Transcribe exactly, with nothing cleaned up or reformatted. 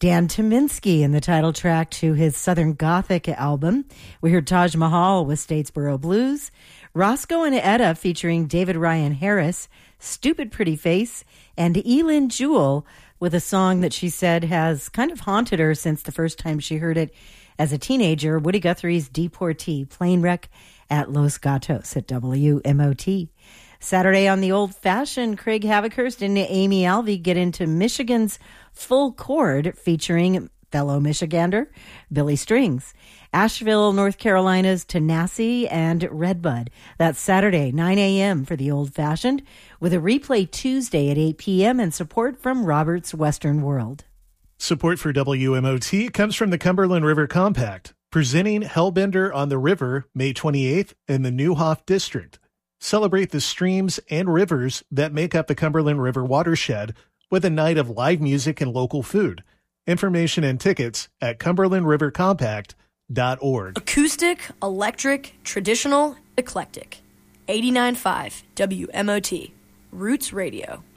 Dan Tyminski in the title track to his Southern Gothic album. We heard Taj Mahal with Statesboro Blues. Roscoe and Etta featuring David Ryan Harris, Stupid Pretty Face, and Elin Jewell with a song that she said has kind of haunted her since the first time she heard it as a teenager, Woody Guthrie's Deportee, Plane Wreck at Los Gatos at W M O T. Saturday on the Old Fashioned, Craig Havikhurst and Amy Alvey get into Michigan's Full Chord featuring fellow Michigander Billy Strings. Asheville, North Carolina's Tanasi and Redbud. That's Saturday, nine a.m. for the Old Fashioned, with a replay Tuesday at eight p.m. and support from Robert's Western World. Support for W M O T comes from the Cumberland River Compact, presenting Hellbender on the River May twenty-eighth in the Neuhoff District. Celebrate the streams and rivers that make up the Cumberland River watershed with a night of live music and local food. Information and tickets at cumberland river compact dot org. Acoustic, electric, traditional, eclectic. eighty-nine point five W M O T. Roots Radio.